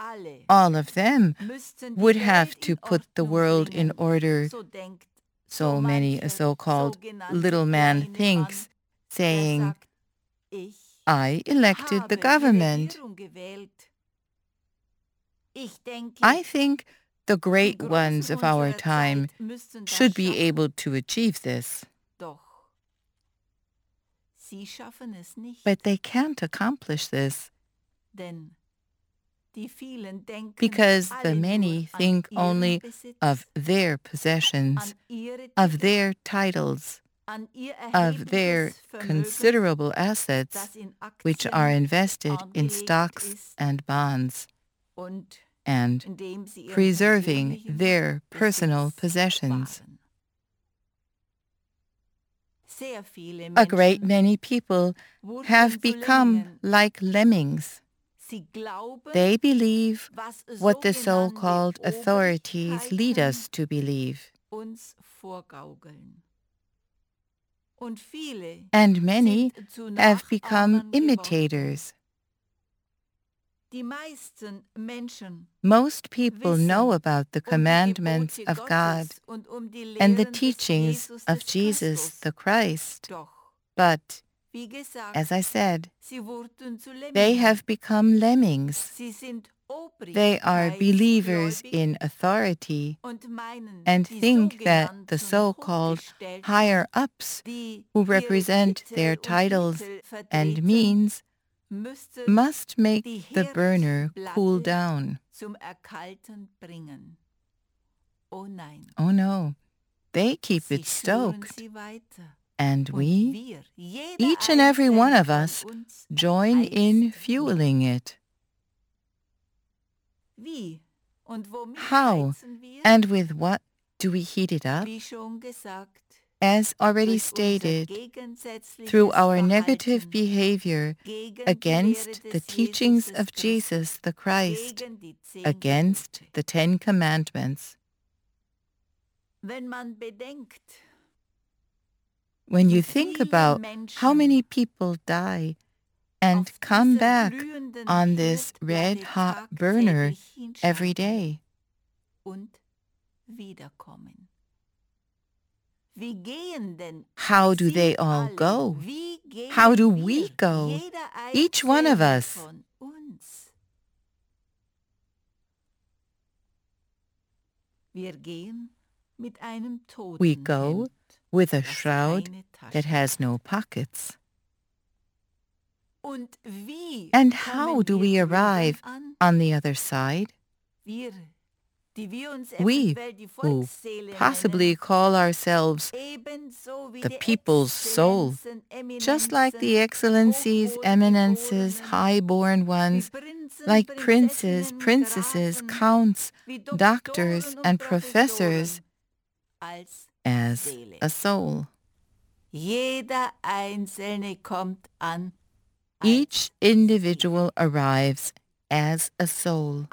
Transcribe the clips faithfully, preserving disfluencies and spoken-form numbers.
all of them would have to put the world in order, so many a so-called little man thinks, saying, I elected the government. I think the great ones of our time should be able to achieve this. But they can't accomplish this because the many think only of their possessions, of their titles, of their considerable assets, which are invested in stocks and bonds, and preserving their personal possessions. A great many people have become like lemmings. They believe what the so-called authorities lead us to believe. And many have become imitators. Most people know about the commandments of God and the teachings of Jesus the Christ, but, as I said, they have become lemmings. They are believers in authority and think that the so-called higher-ups who represent their titles and means must make the burner cool down. Oh no, they keep it stoked. And we, each and every one of us, join in fueling it. How and with what do we heat it up? As already stated, through our negative behavior against the teachings of Jesus the Christ, against the Ten Commandments. When you think about how many people die and come back on this red-hot burner every day, how do they all go? How do we go? Each one of us. We go with a shroud that has no pockets. And how do we arrive on the other side? We, who possibly call ourselves the people's soul, just like the excellencies, eminences, high-born ones, like princes, princesses, counts, doctors, and professors, as a soul. Each individual arrives as a soul.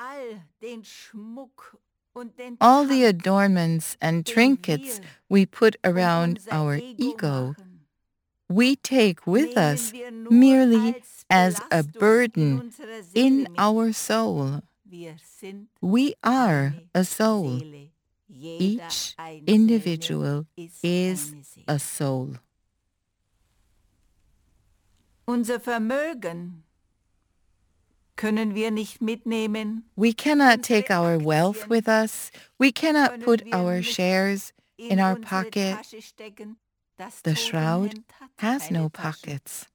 All the adornments and trinkets we put around our ego, we take with us merely as a burden in our soul. We are a soul. Each individual is a soul. Unser Vermögen können wir nicht mitnehmen. We cannot take our wealth with us. We cannot put our shares in our pocket. The shroud has no pockets.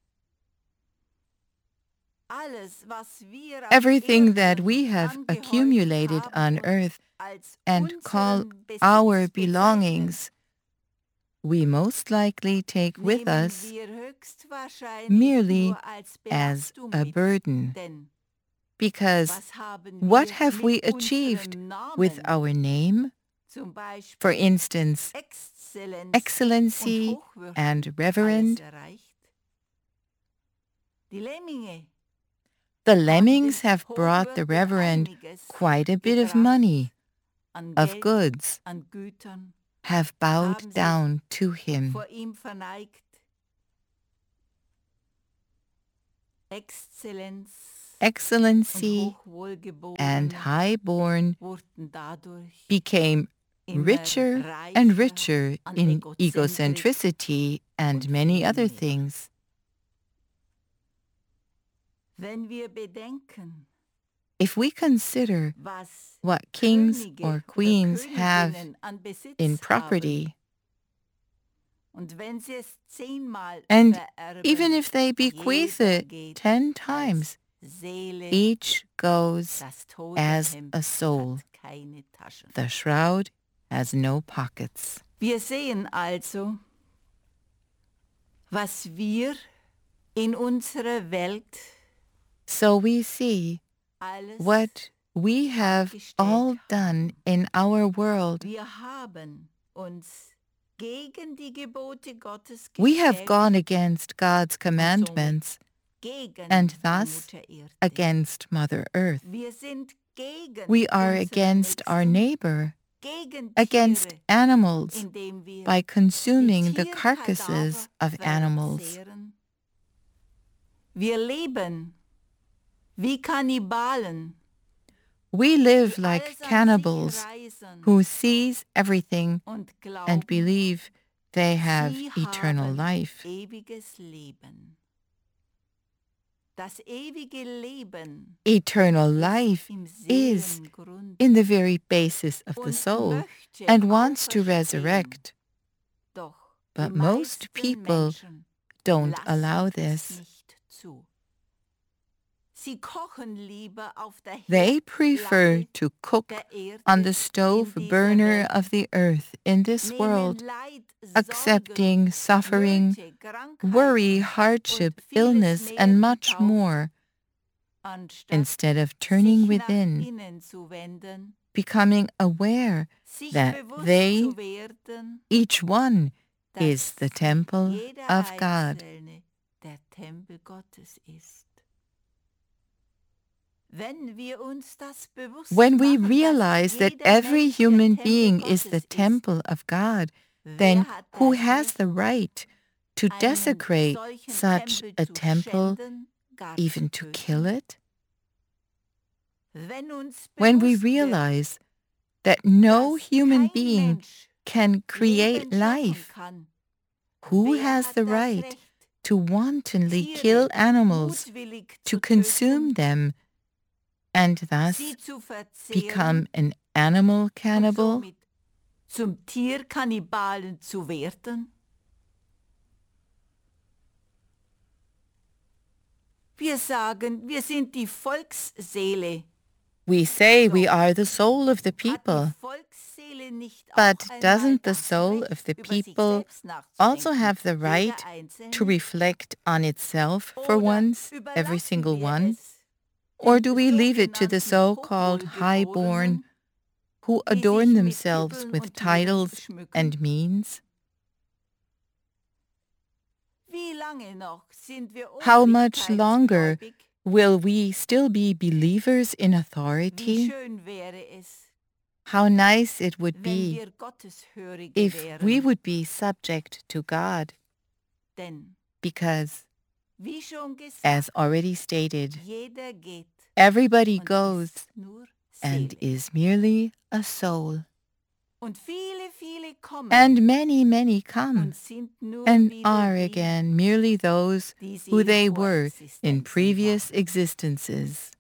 Everything that we have accumulated on earth and call our belongings, we most likely take with us merely as a burden. Because what have we achieved with our name? For instance, excellency and reverend. The lemmings have brought the reverend quite a bit of money, of goods, have bowed down to him. excellency and highborn became richer and richer in egocentricity and many other things. If we consider what kings or queens have in property, and even if they bequeath it ten times, each goes as a soul. The shroud has no pockets. Wir sehen also, was wir in unserer Welt So we see what we have all done in our world. Wir haben uns gegen die Gebote Gottes We have gestellt, gone against God's commandments gegen and die thus Mutter Erde. against Mother Earth. Wir sind gegen We are unsere against our Nächsten, neighbor, gegen against Tiere, animals, indem wir by die consuming the Tierkadaver carcasses of animals. verzehren. Wir leben wie Kannibalen, We live die like alles an sich cannibals reißen who seize everything und glauben, and believe they have sie eternal haben life. ewiges Leben. Das ewige Leben Eternal ist life im is Seelengrund in the very basis of the und soul möchte and wants to auferstehen. resurrect. Doch But die most meisten people Menschen don't lassen allow es this. nicht zu. Sie kochen lieber auf der They prefer Herdplatte to cook der Erde on the in stove dieser burner Welt, of the earth in this nehmen world, Leid, accepting Sorgen, suffering, Nöte, Krankheiten worry, und hardship, vieles illness, mehr and in much Kauf, more, anstatt instead of turning sich nach within, innen zu wenden, becoming aware sich that bewusst they, zu werden, each one, dass is the temple jeder of God. Einzelne der Tempel Gottes ist. Wenn wir uns das bewusst When we machen, dass realize that jeder every Mensch der human Tempel being is the Gottes ist, temple of God, wer then hat who das has Recht, the right to einen desecrate solchen such Tempel a zu temple, schänden, gar even zu to töten? kill it? Wenn uns When we bewusst wird, realize that no dass human kein being Mensch can create Leben schaffen life, kann, who wer has hat the das right Recht, to wantonly Tiere kill animals, mutwillig to zu consume töten, them, and thus sie zu verzehren become an animal und cannibal? somit zum Tierkannibalen zu werden? Wir sagen, wir sind die Volksseele. We say we Doch are the soul of the hat die people, Volksseele nicht but auch einmal doesn't the das soul Recht, of the über sich people selbst also nachzudenken, have the jeder right Einzelne? to reflect on itself for Oder once, every überlassen single wir one? es Or den do we leave it to the sogenannten so-called highborn Hochwohlgeborenen, who die sich adorn mit themselves Titeln with und Titeln titles schmücken? and means? Wie lange noch sind wir How much longer obrigkeitsgläubig? will we still be believers in Wie authority? schön wäre es, How nice it would wenn be wir Gotteshörige if we wären. would be subject to God, Denn, because, wie schon gesagt, as already stated, jeder geht everybody und goes ist nur and Seele. is merely a soul. Und viele, viele kommen And many, many come und sind nur and wieder are die, again merely those die sie who in they were in Vorexistenzen previous waren. existences.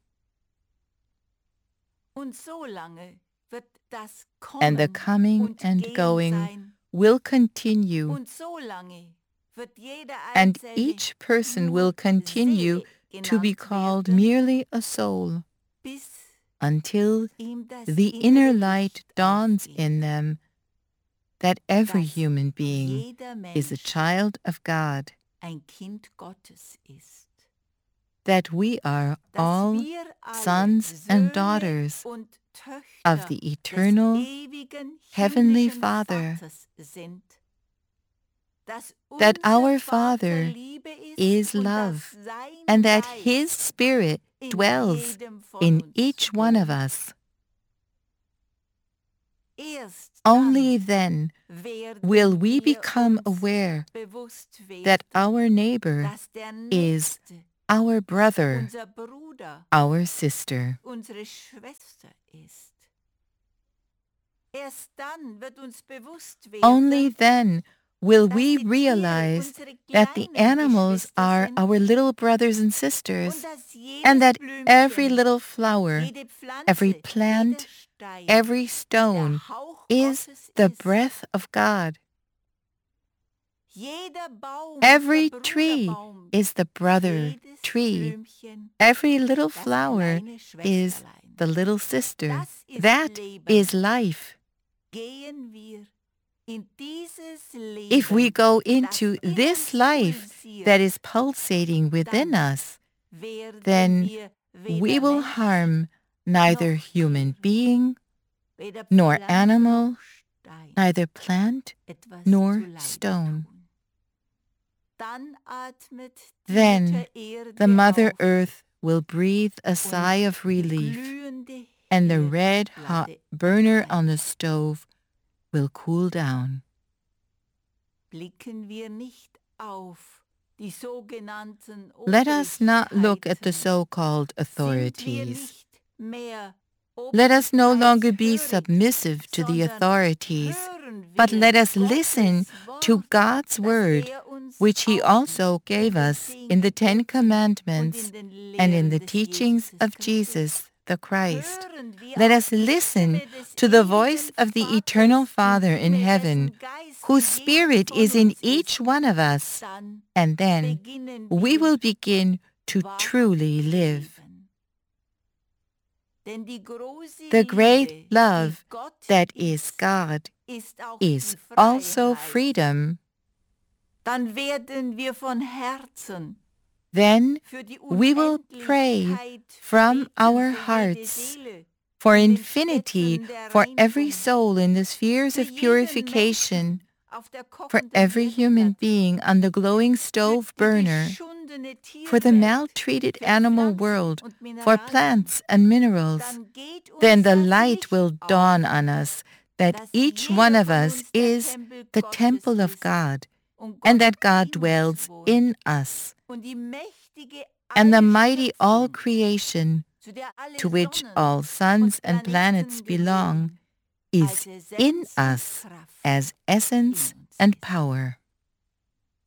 Und so lange wird das And the Kommen coming und and Gehen going sein. will continue, Und so lange wird jeder and Einzelne each person nur will continue Seele to be genannt called werden, merely a soul, bis until ihm das the innere inner light Licht dawns aufgeht, in them that every dass human being jeder is a Mensch child of God, ein Kind Gottes ist. that we are Dass all wir alle sons and Söhne daughters und of Töchter the des eternal ewigen Heavenly himmlischen Father, Vaters sind. Dass that unser our Vater Father Liebe ist is und love, dass sein and that Geist His Spirit in dwells jedem von in uns each one of wohnt. us. Erst Only dann then werden will we wir become uns aware bewusst that werden, our neighbor dass der is Nächste our brother, unser Bruder, our sister. unsere Schwester ist. Erst dann wird uns bewusst Only werden, then will dass we die Tiere realize unsere that the kleinen animals Geschwister are sind our little brothers and und sisters, dass jedes and that Blümchen, every little flower, jede Pflanze, every jeder plant, Stein every stone der Hauch is Gottes the ist. breath of God. Jeder Baum Every ist der tree Bruderbaum, is the brother jedes tree. Blümchen Every little das flower kleine is Schwesterlein. the little sister. Das ist That Leben. is life. Gehen wir in dieses Leben, If we go das into in this uns life pulsiert, that is pulsating within dann us, werden then wir weder we will Mensch, harm neither noch human Tier, being, weder nor Pflanze animal, noch Stein, neither plant etwas nor zuleide stone. tun. Dann atmet die Then Mutter Erde the Mother auf Earth will breathe a sigh of und die relief, glühende and the helle red hot Herdplatte burner on the erheizt. stove will cool down. Blicken wir nicht auf die sogenannten Let us not look at the Obrigkeiten. so-called Sind wir authorities. nicht mehr Let us no longer be obrigkeitshörig, submissive to the sondern authorities, hören but wir let us Gottes listen to Wort, God's das word, er uns which He auch also gave in us den in the Ten Geboten und Commandments in den and in Lehren the des teachings Jesus of Christus. Jesus the Christ. Hören wir Let auf us die listen Stimme des to the ewigen voice of the Vaters eternal im Father in Himmel, heaven, dessen Geist whose in jedem Spirit von is in uns each ist. one of us, Dann and then beginnen we wir will begin to wahrhaft truly zu live. leben. Denn die große The great Liebe, die love Gott that is ist, God ist auch is die also Freiheit. freedom. Dann werden wir von Herzen Then für die we will pray Unendlichkeit from beten our für jede hearts Seele for in den infinity, Städten der for every Reinigung, soul in the spheres für of jeden purification, Menschen auf der for kochenden every human Herdplatte, being on the glowing für stove die burner, geschundene for the Tierwelt, maltreated für animal Pflanzen world, und for Mineralien. plants and minerals. Dann geht uns Then the das light Licht will auf, dawn on us that dass each jeder one of von us uns der is Tempel the Gottes temple of ist God, und and Gott that God in uns dwells wohnt. in us, Und die mächtige and the alle mighty all Schöpfung, creation, zu der alle to which Sonnen all suns und and planets Planeten belong, gehören, is als Essenz in und us Kraft as in essence uns and ist. power.